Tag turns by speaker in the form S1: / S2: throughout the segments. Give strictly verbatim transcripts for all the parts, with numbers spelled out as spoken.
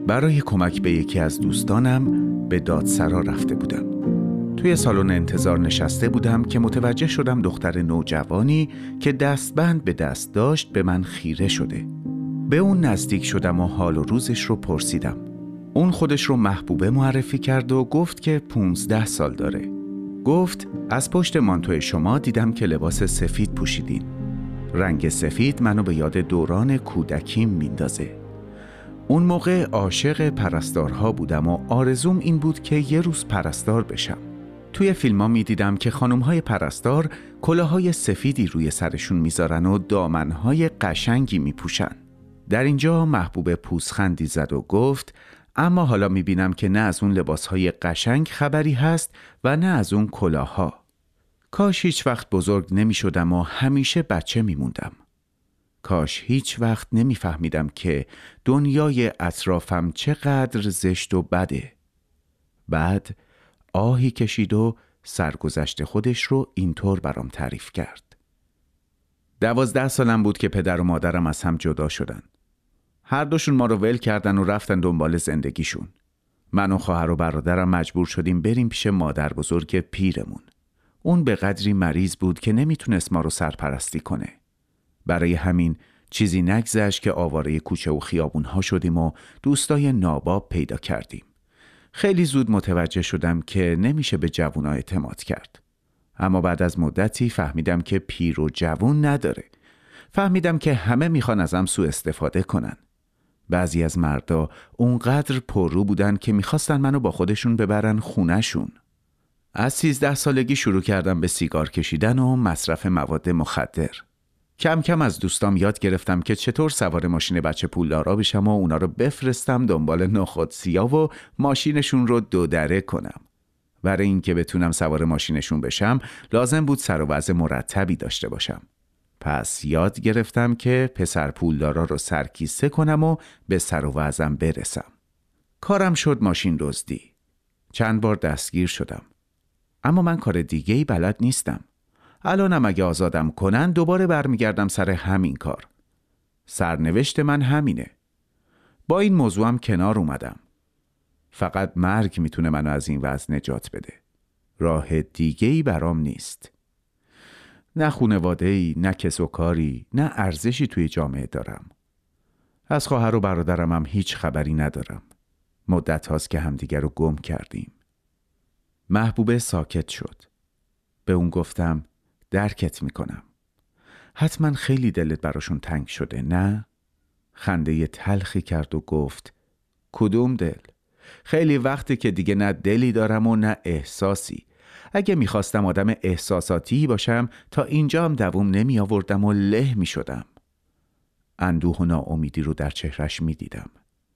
S1: برای کمک به یکی از دوستانم به دادسرا رفته بودم. توی سالن انتظار نشسته بودم که متوجه شدم دختر نوجوانی که دستبند به دست داشت به من خیره شده. به اون نزدیک شدم و حال و روزش رو پرسیدم. اون خودش رو محبوبه معرفی کرد و گفت که پونزده سال داره. گفت از پشت مانتو شما دیدم که لباس سفید پوشیدین. رنگ سفید منو به یاد دوران کودکیم میندازه. اون موقع عاشق پرستارها بودم و آرزوم این بود که یه روز پرستار بشم. توی فیلم ها می دیدم که خانم‌های پرستار کلاه‌های سفیدی روی سرشون میذارن و دامن‌های قشنگی میپوشن. در اینجا محبوب پوزخندی زد و گفت اما حالا میبینم که نه از اون لباس‌های قشنگ خبری هست و نه از اون کلاه‌ها. کاش هیچ وقت بزرگ نمیشدم و همیشه بچه میموندم. کاش هیچ وقت نمیفهمیدم که دنیای اطرافم چقدر زشت و بده. بعد آهی کشید و سرگذشت خودش رو اینطور برام تعریف کرد. دوازده سالم بود که پدر و مادرم از هم جدا شدن. هر دوشون ما رو ول کردن و رفتن دنبال زندگیشون. من و خواهر و برادرم مجبور شدیم بریم پیش مادر بزرگ پیرمون. اون به قدری مریض بود که نمیتونست ما رو سرپرستی کنه. برای همین چیزی نگذشت که آواره کوچه و خیابونها شدیم و دوستای ناباب پیدا کردیم. خیلی زود متوجه شدم که نمیشه به جوونا اعتماد کرد. اما بعد از مدتی فهمیدم که پیر و جوون نداره. فهمیدم که همه میخوان ازم سوء استفاده کنن. بعضی از مردا اونقدر پررو بودن که میخواستن منو با خودشون ببرن خونه‌شون. از سیزده سالگی شروع کردم به سیگار کشیدن و مصرف مواد مخدر. کم کم از دوستام یاد گرفتم که چطور سوار ماشین بچه پولدارا بشم و اونا رو بفرستم دنبال نخودسیا و ماشینشون رو دو دره کنم. برای اینکه بتونم سوار ماشینشون بشم لازم بود سر و وضع مرتبی داشته باشم. پس یاد گرفتم که پسر پولدارا رو سرکیسه کنم و به سر و وضعم برسم. کارم شد ماشین دزدی. چند بار دستگیر شدم. اما من کار دیگه‌ای بلد نیستم. الانم اگه آزادم کنن دوباره برمیگردم سر همین کار. سرنوشت من همینه. با این موضوعم کنار اومدم. فقط مرگ میتونه منو از این وضع نجات بده. راه دیگه‌ای برام نیست. نه خانواده‌ای، نه کس و کاری، نه ارزشی توی جامعه دارم. از خواهر و برادرم هم هیچ خبری ندارم. مدت هاست که همدیگر رو گم کردیم. محبوبه ساکت شد. به اون گفتم درکت میکنم. حتما خیلی دلت براشون تنگ شده، نه؟ خنده تلخی کرد و گفت کدوم دل؟ خیلی وقتی که دیگه نه دلی دارم و نه احساسی. اگه میخواستم آدم احساساتی باشم تا اینجا هم دووم نمی آوردم و له می شدم. اندوه و ناامیدی رو در چهرش می دیدم.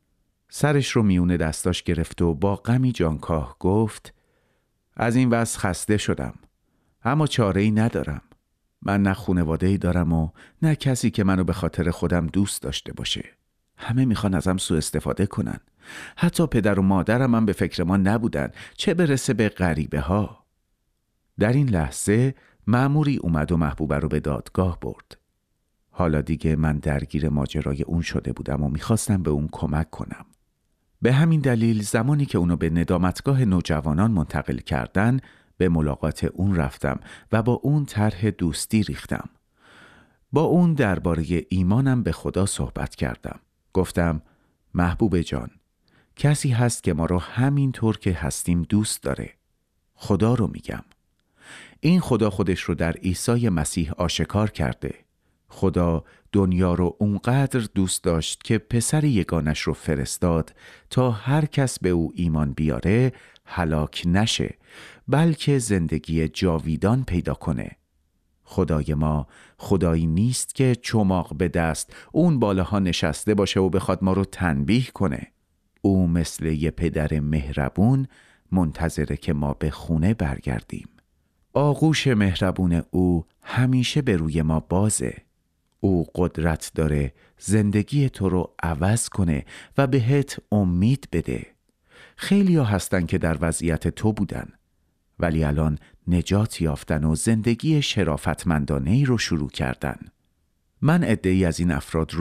S1: سرش رو میونه دستاش گرفت و با غمی جانکاه گفت از این وضع خسته شدم. اما چاره‌ای ندارم. من نه خانواده‌ای دارم و نه کسی که منو به خاطر خودم دوست داشته باشه. همه میخوان ازم سوء استفاده کنن. حتی پدر و مادرم هم به فکر ما نبودن، چه برسه به غریبه ها. در این لحظه مأموری اومد و محبوبه رو به دادگاه برد. حالا دیگه من درگیر ماجرای اون شده بودم و میخواستم به اون کمک کنم. به همین دلیل زمانی که اونو به ندامتگاه نوجوانان منتقل کردن به ملاقات اون رفتم و با اون طرح دوستی ریختم. با اون درباره ایمانم به خدا صحبت کردم. گفتم محبوب جان، کسی هست که ما رو همینطور که هستیم دوست داره. خدا رو میگم. این خدا خودش رو در عیسی مسیح آشکار کرده. خدا دنیا رو اونقدر دوست داشت که پسر یگانش رو فرستاد تا هر کس به او ایمان بیاره هلاک نشه، بلکه زندگی جاویدان پیدا کنه. خدای ما خدایی نیست که چماق به دست اون بالاها نشسته باشه و بخواد ما رو تنبیه کنه. او مثل یه پدر مهربون منتظره که ما به خونه برگردیم. آغوش مهربون او همیشه به روی ما بازه. او قدرت داره زندگی تو رو عوض کنه و بهت امید بده. خیلی ها هستن که در وضعیت تو بودن ولی الان نجات یافتن و زندگی شرافتمندانه‌ای رو شروع کردن. من عده‌ای از این افراد رو